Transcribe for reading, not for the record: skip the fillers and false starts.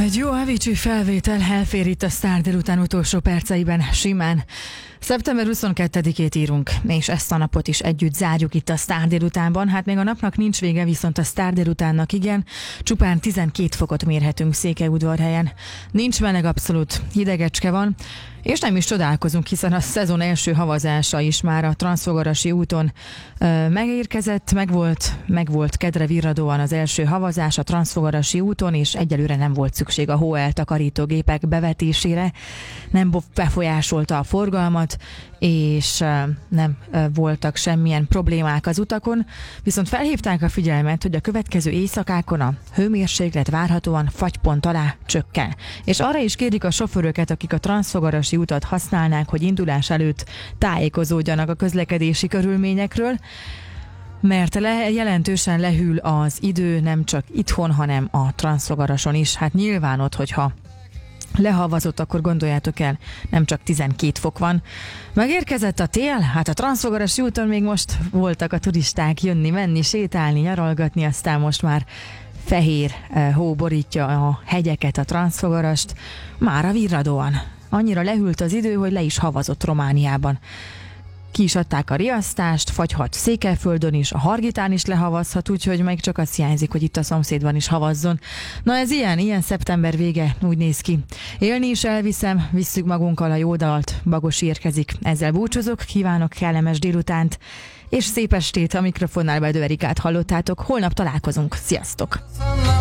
Egy jó avicii felvétel elfér itt a Sztár délután utolsó perceiben simán. Szeptember 22-ét írunk, és ezt a napot is együtt zárjuk itt a Sztár délutánban. Hát még a napnak nincs vége, viszont a Sztár délutánnak igen. Csupán 12 fokot mérhetünk Székelyudvarhelyen. Nincs meleg, abszolút hidegecske van, és nem is csodálkozunk, hiszen a szezon első havazása is már a Transzfogarasi úton megérkezett, megvolt kedre virradóan az első havazás a Transzfogarasi úton, és egyelőre nem volt szükség a hóeltakarító gépek bevetésére, nem befolyásolta a forgalmat, és nem voltak semmilyen problémák az utakon, viszont felhívták a figyelmet, hogy a következő éjszakákon a hőmérséklet várhatóan fagypont alá csökken. És arra is kérik a sofőröket, akik a Transzfogarasi utat használnák, hogy indulás előtt tájékozódjanak a közlekedési körülményekről, mert jelentősen lehűl az idő nem csak itthon, hanem a Transzfogarason is. Hát nyilván ott, hogyha lehavazott, akkor gondoljátok el, nem csak 12 fok van. Megérkezett a tél, hát a Transzfogarasi úton még most voltak a turisták jönni, menni, sétálni, nyaralgatni, aztán most már fehér hó borítja a hegyeket, a Transzfogarast, már a virradóan. Annyira lehűlt az idő, hogy le is havazott Romániában. Ki is adták a riasztást, fagyhat Székelyföldön is, a Hargitán is lehavazhat, úgyhogy meg csak azt hiányzik, hogy itt a szomszédban is havazzon. Na ez ilyen szeptember vége úgy néz ki. Élni is elviszem, visszük magunkkal a jó dalt, Bagosi érkezik. Ezzel búcsúzok, kívánok kellemes délutánt, és szép estét. A mikrofonnál Bedő Erikát hallottátok, holnap találkozunk. Sziasztok!